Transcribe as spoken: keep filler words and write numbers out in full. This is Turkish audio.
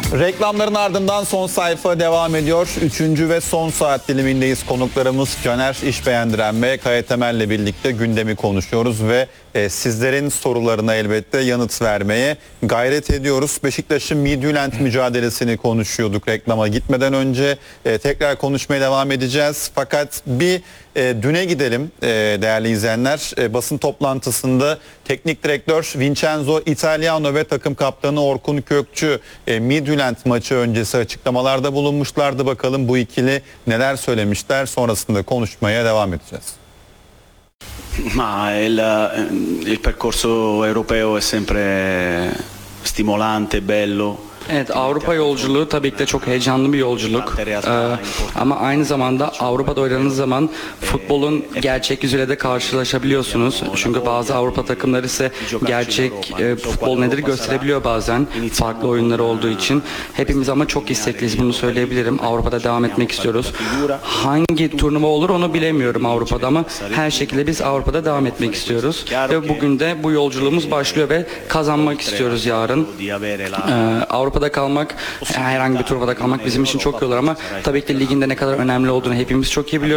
Reklamların ardından son sayfa devam ediyor. Üçüncü ve son saat dilimindeyiz. Konuklarımız Caner İşbeğendiren ve Kaya Temel'le birlikte gündemi konuşuyoruz ve e, sizlerin sorularına elbette yanıt vermeye gayret ediyoruz. Beşiktaş'ın Midtjylland mücadelesini konuşuyorduk reklama gitmeden önce. E, tekrar konuşmaya devam edeceğiz. Fakat bir e, düne gidelim e, değerli izleyenler. E, basın toplantısında teknik direktör Vincenzo Italiano ve takım kaptanı Orkun Kökçü e, Midtjylland maçı öncesi açıklamalarda bulunmuşlardı. Bakalım bu ikili neler söylemişler, sonrasında konuşmaya devam edeceğiz. Ma il, il percorso europeo è sempre stimolante, bello. Evet, Avrupa yolculuğu tabii ki de çok heyecanlı bir yolculuk. Ee, ama aynı zamanda Avrupa'da oynadığınız zaman futbolun gerçek yüzüyle de karşılaşabiliyorsunuz. Çünkü bazı Avrupa takımları ise gerçek e, futbol nedir gösterebiliyor bazen. Farklı oyunları olduğu için. Hepimiz ama çok istekliyiz, bunu söyleyebilirim. Avrupa'da devam etmek istiyoruz. Hangi turnuva olur onu bilemiyorum Avrupa'da ama her şekilde biz Avrupa'da devam etmek istiyoruz. Ve bugün de bu yolculuğumuz başlıyor ve kazanmak istiyoruz yarın. Ee, Avrupa'da kalmak, herhangi bir turnuvada kalmak bizim için çok iyi olur ama tabii ki de liginde ne kadar önemli olduğunu hepimiz çok iyi biliyoruz.